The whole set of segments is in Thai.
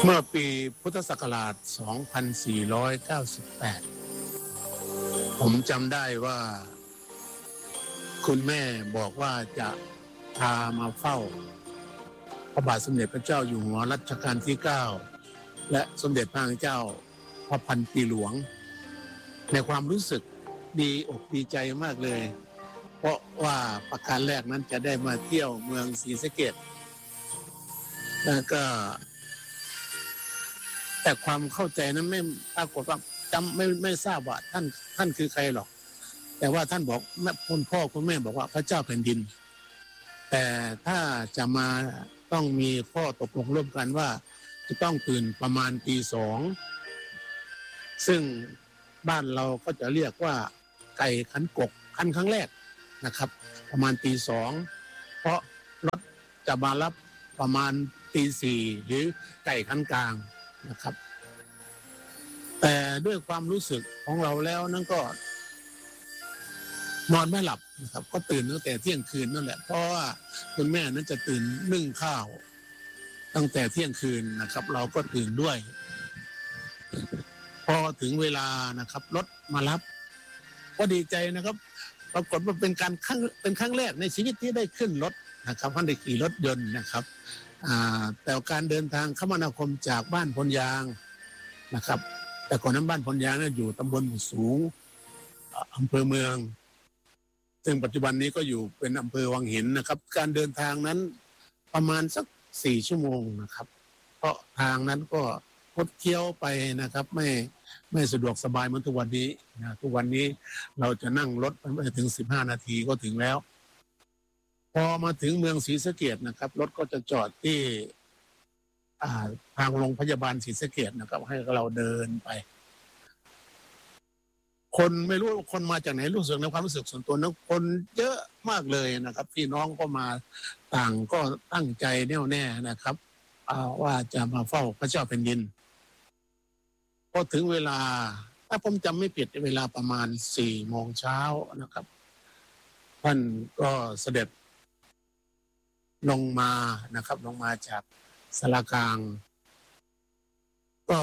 เมื่อปีพุทธศักราช 2498 ผมจำได้ว่าคุณแม่บอกว่าจะพามาเฝ้าพระบาทสมเด็จพระเจ้าอยู่หัวรัชกาลที่ 9 และสมเด็จพระนางเจ้าพระพันปีหลวงในความรู้สึกดีอกดีใจมากเลยเพราะว่าประการแรกนั้นจะได้มาเที่ยวเมืองศรีสะเกษแล้วก็แต่ความเข้าใจนั้นไม่ปรากฏว่าจำไม่ทราบว่าท่านคือใครหรอกแต่ว่าท่านบอกคุณพ่อคุณแม่บอกว่าพระเจ้าแผ่นดินแต่ถ้าจะมาต้องมีข้อตกลงร่วมกันว่าจะต้องตื่นประมาณตี 2ซึ่งบ้านเราก็จะเรียกว่าไก่ขันกกขันครั้งแรกนะครับประมาณตี 2เพราะรถจะมารับประมาณตี 4หรือไก่ขันกลางนะครับแต่ด้วยความรู้สึกของเราแล้วนั่นก็นอนไม่หลับนะครับก็ตื่นตั้งแต่เที่ยงคืนนั่นแหละเพราะว่าคุณแม่นั้นจะตื่นนึ่งข้าวตั้งแต่เที่ยงคืนนะครับเราก็ตื่นด้วยพอถึงเวลานะครับรถมารับก็ดีใจนะครับปรากฏว่าเป็นครั้งแรกในชีวิตที่ได้ขึ้นรถนะครับท่านได้ขี่รถยนต์นะครับแต่การเดินทางคมนาคมจากบ้านพลยางนะครับแต่ก่อนนั้นบ้านพลยางอยู่ตำบลสูงอำเภอเมืองซึ่งปัจจุบันนี้ก็อยู่เป็นอำเภอวังหินนะครับการเดินทางนั้นประมาณสัก4 ชั่วโมงนะครับเพราะทางนั้นก็คดเคี้ยวไปนะครับไม่สะดวกสบายเหมือนทุกวันนี้นะทุกวันนี้เราจะนั่งรถไปถึง15 นาทีก็ถึงแล้วพอมาถึงเมืองศรีสะเกษนะครับรถก็จะจอดที่ทางโรงพยาบาลศรีสะเกษนะครับให้เราเดินไปคนไม่รู้คนมาจากไหนรู้สึกในความรู้สึกส่วนตัวนั้นคนเยอะมากเลยนะครับพี่น้องก็มาต่างก็ตั้งใจแน่วแน่นะครับว่าจะมาเฝ้าพระเจ้าแผ่นดินพอถึงเวลาถ้าผมจำไม่ผิดเวลาประมาณ4 โมงเช้านะครับท่านก็เสด็จลงมานะครับลงมาจากศาลากลางก็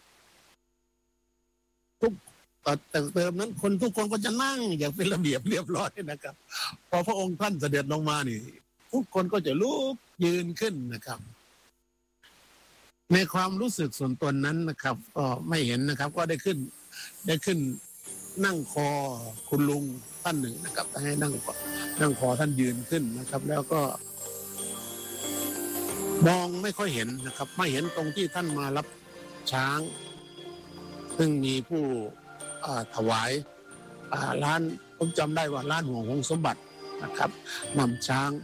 แต่เติมนั้นคนทุกคนก็จะนั่งอย่างเป็นระเบียบเรียบร้อยนะครับพอพระองค์ท่านเสด็จลงมานี่ทุกคนก็จะลุกยืนขึ้นนะครับในความรู้สึกส่วนตนนั้นนะครับก็ไม่เห็นนะครับก็ได้ขึ้นนั่งคอคุณลุงท่านหนึ่งนะครับให้นั่งคอท่านยืนขึ้นนะครับแล้วก็มองไม่ค่อยเห็นนะครับไม่เห็นตรงที่ท่านมารับช้างซึ่งมีผู้ถวายร้านผมจำได้ว่าร้านห่วงหงสมบัตินะครับนำช้าง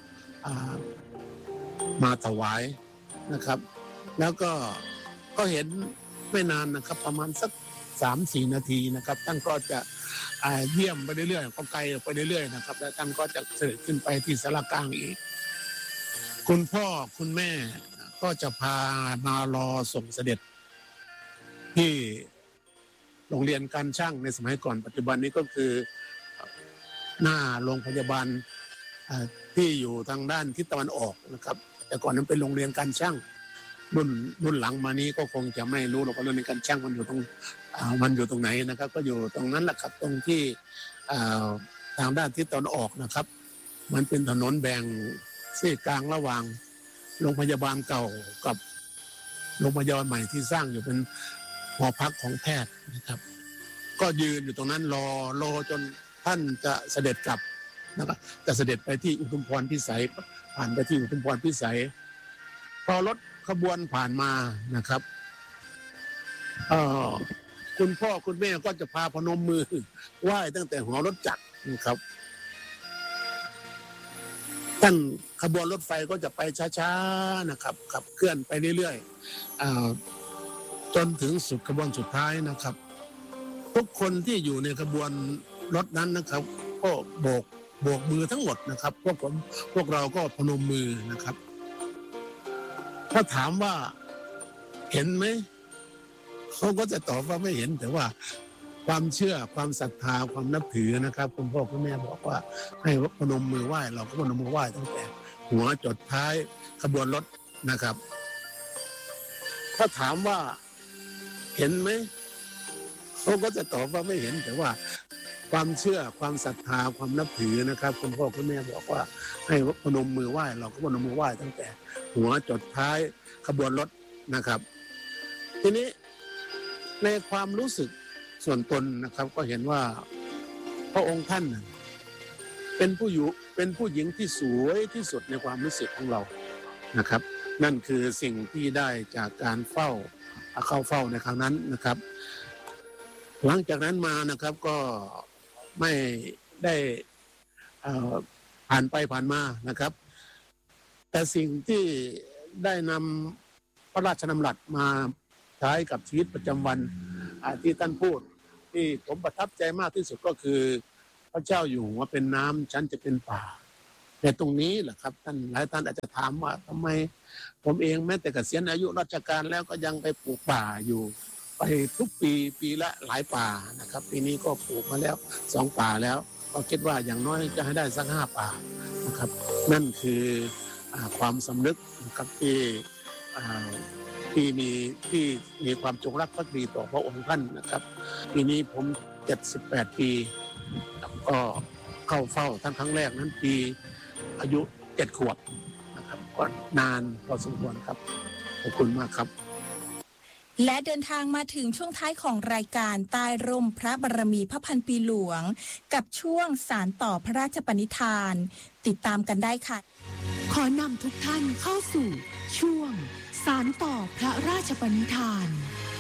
มาถวายนะครับแล้วก็เห็นไม่นานนะครับประมาณสัก 3-4 นาทีนะครับท่านก็จะเยี่ยมไปเรื่อยๆก็ไกลไปเรื่อยๆนะครับแล้วท่านก็จะเสด็จขึ้นไปที่ศาลากลางอีกคุณพ่อคุณแม่ก็จะพามารอส่งเสด็จที่โรงเรียนการช่างในสมัยก่อนปัจจุบันนี้ก็คือหน้าโรงพยาบาลที่อยู่ทางด้านทิศตะวันออกนะครับแต่ก่อนนั้นเป็นโรงเรียนการช่างรุ่นหลังมานี้ก็คงจะไม่รู้หรอกว่าโรงเรียนการช่างมันอยู่ตรงไหนนะครับก็อยู่ตรงนั้นแหละครับตรงที่ทางด้านทิศตะวันออกนะครับมันเป็นถนนแบ่งซี่กลางระหว่างโรงพยาบาลเก่ากับโรงพยาบาลใหม่ที่สร้างอยู่เป็นหอพักของแพทย์นะครับก็ยืนอยู่ตรงนั้นรอจนท่านจะเสด็จกลับนะครับจะเสด็จไปที่อุทุมพรพิสัยผ่านไปที่อุทุมพรพิสัยพอรถขบวนผ่านมานะครับคุณพ่อคุณแม่ก็จะพาพนมมือไหว้ตั้งแต่หัวรถจักรนะครับท่านขบวนรถไฟก็จะไปช้าๆนะครับขับเคลื่อนไปเรื่อยๆจนถึงสุดขบวนสุดท้ายนะครับทุกคนที่อยู่ในขบวนรถนั้นนะครับก็โบกมือทั้งหมดนะครับพวกเราก็พนมมือนะครับถ้าถามว่าเห็นไหมเขาก็จะตอบว่าไม่เห็นแต่ว่าความเชื่อความศรัทธาความนับถือนะครับคุณพ่อคุณแม่บอกว่าให้พนมมือไหว้เราก็พนมมือไหว้ตั้งแต่หัวจดท้ายขบวนรถนะครับถ้าถามว่าเห็นไหมเขาก็จะตอบว่าไม่เห็นแต่ว่าความเชื่อความศรัทธาความนับถือนะครับคุณพ่อคุณแม่บอกว่าให้พนมมือไหว้เราก็พนมมือไหว้ตั้งแต่หัวจดท้ายขบวนรถนะครับทีนี้ในความรู้สึกส่วนตนนะครับก็เห็นว่าพระองค์ท่านเป็นผู้หญิงที่สวยที่สุดในความรู้สึกของเรานะครับนั่นคือสิ่งที่ได้จากการเข้าเฝ้าในครั้งนั้นนะครับหลังจากนั้นมานะครับก็ไม่ได้ผ่านไปผ่านมานะครับแต่สิ่งที่ได้นำพระราชดำรัสมาใช้กับชีวิตประจำวันที่ท่านพูดที่ผมประทับใจมากที่สุดก็คือพระเจ้าอยู่หัวเป็นน้ำฉันจะเป็นป่าแต่ตรงนี้แหละครับหลายท่านอาจจะถามว่าทำไมผมเองแม้แต่เกษียณอายุราชการแล้วก็ยังไปปลูกป่าอยู่ไปทุกปีละหลายป่านะครับปีนี้ก็ปลูกมาแล้ว2 ป่าแล้วก็คิดว่าอย่างน้อยจะให้ได้สัก5 ป่านะครับนั่นคือความสำนึกนะครับที่มีความจงรักภักดีต่อพระองค์ท่านนะครับปีนี้ผม78 ปีก็เข้าเฝ้าท่านครั้งแรกนั้นปีอายุ7 ขวบนะครับก็นานพอสมควรครับขอบคุณมากครับและเดินทางมาถึงช่วงท้ายของรายการใต้ร่มพระบารมีพระพันปีหลวงกับช่วงสารต่อพระราชปณิธานติดตามกันได้ค่ะขอนำทุกท่านเข้าสู่ช่วงสารต่อพระราชปณิธาน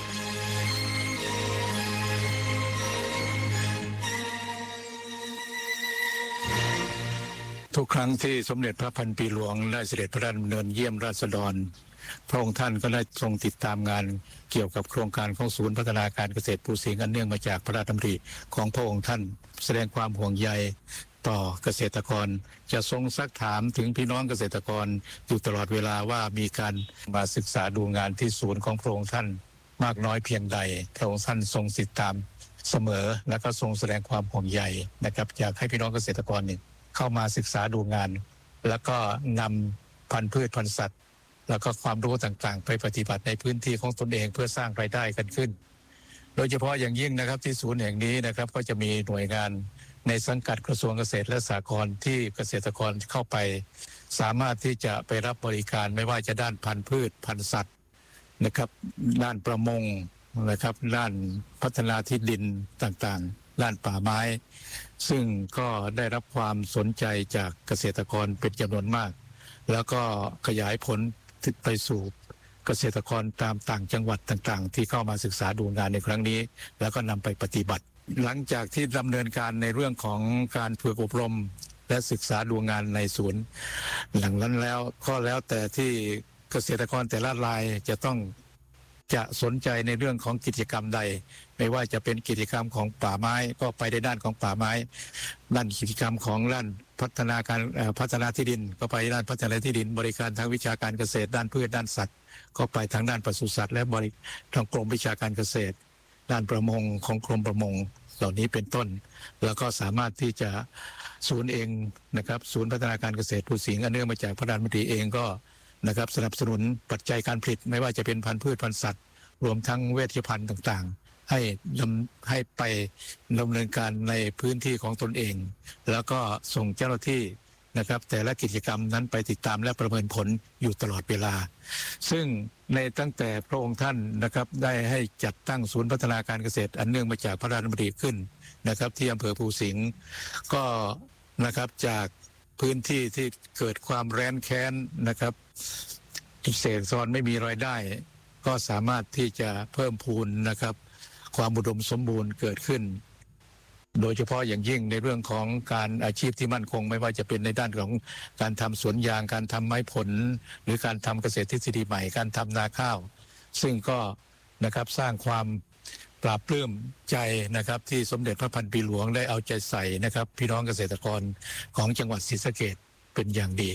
ทุกครั้งที่สมเด็จพระพันปีหลวงได้เสด็จพระราชดำเนินเยี่ยมราษฎรพระองค์ท่านก็ได้ทรงติดตามงานเกี่ยวกับโครงการของศูนย์พัฒนาการเกษตรภูสิงห์อันเนื่องมาจากพระราชดำริของพระองค์ท่านแสดงความห่วงใยต่อเกษตรกรจะทรงซักถามถึงพี่น้องเกษตรกรอยู่ตลอดเวลาว่ามีการมาศึกษาดูงานที่ศูนย์ของพระองค์ท่านมากน้อยเพียงใดพระองค์ท่านทรงติดตามเสมอและก็ทรงแสดงความห่วงใยนะครับอยากให้พี่น้องเกษตรกรเนี่ยเข้ามาศึกษาดูงานแล้วก็นำพันธุ์พืชพันธุ์สัตว์แล้วก็ความรู้ต่างๆไปปฏิบัติในพื้นที่ของตนเองเพื่อสร้างรายได้กันขึ้นโดยเฉพาะอย่างยิ่งนะครับที่ศูนย์แห่งนี้นะครับก็จะมีหน่วยงานในสังกัดกระทรวงเกษตรและสหกรณ์ที่เกษตรกรเข้าไปสามารถที่จะไปรับบริการไม่ว่าจะด้านพันธุ์พืชพันธุ์สัตว์นะครับด้านประมงนะครับด้านพัฒนาที่ดินต่างๆด้านป่าไม้ซึ่งก็ได้รับความสนใจจากเกษตรกรเป็นจำนวนมากแล้วก็ขยายผลไปสู่เกษตรกรตามต่างจังหวัดต่างๆที่เข้ามาศึกษาดูงานในครั้งนี้แล้วก็นำไปปฏิบัติหลังจากที่ดำเนินการในเรื่องของการฝึกอบรมและศึกษาดูงานในศูนย์หลังนั้นแล้วก็แล้วแต่ที่เกษตรกรแต่ละรายจะสนใจในเรื่องของกิจกรรมใดไม่ว่าจะเป็นกิจกรรมของป่าไม้ก็ไปในด้านของป่าไม้ด้านกิจกรรมของด้านพัฒนาที่ดินก็ไปด้านพัฒนาที่ดินบริการทางวิชาการเกษตรด้านพืชด้านสัตว์ก็ไปทางด้านปศุสัตว์และทางกรมวิชาการเกษตรด้านประมงของกรมประมงเหล่านี้เป็นต้นแล้วก็สามารถที่จะศูนย์เองนะครับศูนย์พัฒนาการเกษตรภูสิงห์อันเนื่องมาจากพระราชดำริเองก็นะครับสนับสนุนปัจจัยการผลิตไม่ว่าจะเป็นพันธุ์พืชพันธุ์สัตว์รวมทั้งเวชภัณฑ์ต่างๆให้ไปดำเนินการในพื้นที่ของตนเองแล้วก็ส่งเจ้าหน้าที่นะครับแต่ละกิจกรรมนั้นไปติดตามและประเมินผลอยู่ตลอดเวลาซึ่งในตั้งแต่พระองค์ท่านนะครับได้ให้จัดตั้งศูนย์พัฒนาการเกษตรอันเนื่องมาจากพระราชดำริขึ้นนะครับที่อำเภอภูสิงห์ก็นะครับจากพื้นที่ที่เกิดความแร้นแค้นนะครับเกษตรกรไม่มีรายได้ก็สามารถที่จะเพิ่มพูนนะครับความอุดมสมบูรณ์เกิดขึ้นโดยเฉพาะอย่างยิ่งในเรื่องของการอาชีพที่มั่นคงไม่ว่าจะเป็นในด้านของการทำสวนยางการทำไม้ผลหรือการทำเกษตรทฤษฎีใหม่การทำนาข้าวซึ่งก็นะครับสร้างความปราบปลื้มใจนะครับที่สมเด็จพระพันปีหลวงได้เอาใจใส่นะครับพี่น้องเกษตรกรของจังหวัดศรีสะเกษเป็นอย่างดี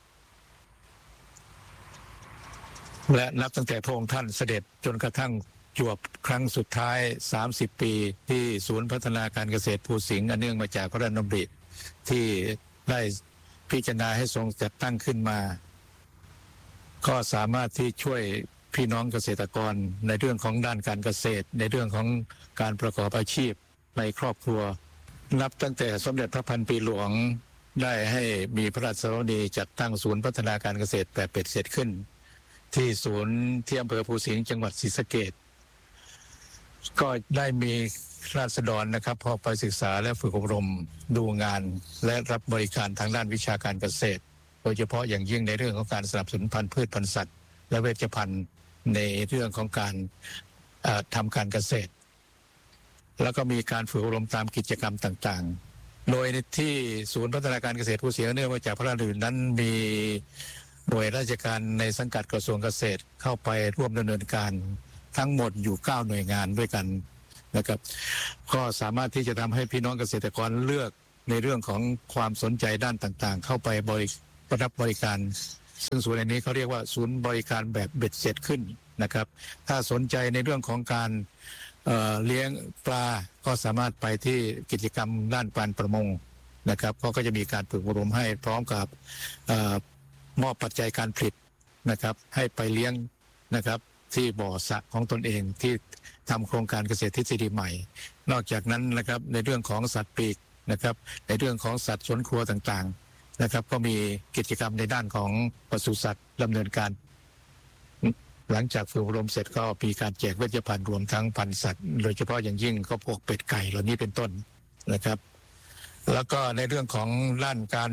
และนับตั้งแต่พระองค์ท่านเสด็จจนกระทั่งจวบครั้งสุดท้าย30 ปีที่ศูนย์พัฒนาการเกษตรภูสิงห์อันเนื่องมาจากพระราชดำริที่ได้พิจารณาให้ทรงจัดตั้งขึ้นมาก็สามารถที่ช่วยพี่น้องเกษตรกรในเรื่องของด้านการเกษตรในเรื่องของการประกอบอาชีพในครอบครัวนับตั้งแต่สมเด็จพระพันปีหลวงได้ให้มีพระราชกรณีจัดตั้งศูนย์พัฒนาการเกษตรแบบเป็ดเสร็จขึ้นที่ศูนย์ที่อำเภอภูสิงห์จังหวัดศรีสะเกษก็ได้มีราษฎรนะครับพอไปศึกษาและฝึกอบรมดูงานและรับบริการทางด้านวิชาการเกษตรโดยเฉพาะอย่างยิ่งในเรื่องของการสนับสนุนพันธุ์พืชพันธุ์สัตว์และเวชภัณฑ์ในเรื่องของการทำการเกษตรแล้วก็มีการฝึกอบรมตามกิจกรรมต่างๆโดยที่ศูนย์พัฒนาการเกษตรภูสิงห์เนื่องมาจากพระราชดำรินั้นมีหน่วยราชการในสังกัดกระทรวงเกษตรเข้าไปร่วมดำเนินการทั้งหมดอยู่9หน่วยงานด้วยกันนะครับก็สามารถที่จะทำให้พี่น้องเกษตรกรเลือกในเรื่องของความสนใจด้านต่างๆเข้าไปรับบริการซึ่งศูนย์นี้เขาเรียกว่าศูนย์บริการแบบเบ็ดเสร็จขึ้นนะครับถ้าสนใจในเรื่องของการเลี้ยงปลาก็สามารถไปที่กิจกรรมด้านการประมงนะครับเขาก็จะมีการฝึกอบรมให้พร้อมกับมอบปัจจัยการผลิตนะครับให้ไปเลี้ยงนะครับที่บ่อสระของตนเองที่ทำโครงการเกษตรทฤษฎีใหม่นอกจากนั้นนะครับในเรื่องของสัตว์ปีกนะครับในเรื่องของสัตว์สวนครัวต่างๆนะครับก็มีกิจกรรมในด้านของปศุสัตว์ดำเนินการหลังจากฝึกอบรมเสร็จก็มีการแจกเวชภัณฑ์รวมทั้งพันธุ์สัตว์โดยเฉพาะอย่างยิ่งก็พวกเป็ดไก่เหล่านี้เป็นต้นนะครับแล้วก็ในเรื่องของด้านการ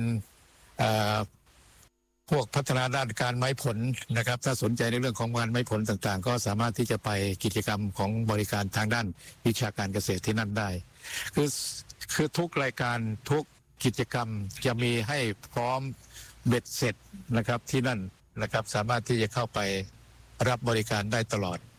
พวกพัฒนาด้านการไม้ผลนะครับถ้าสนใจในเรื่องของการไม้ผลต่างๆก็สามารถที่จะไปกิจกรรมของบริการทางด้านวิชาการเกษตรที่นั่นได้คือทุกรายการทุกกิจกรรมจะมีให้พร้อมเบ็ดเสร็จนะครับที่นั่นนะครับสามารถที่จะเข้าไปรับบริการได้ตลอด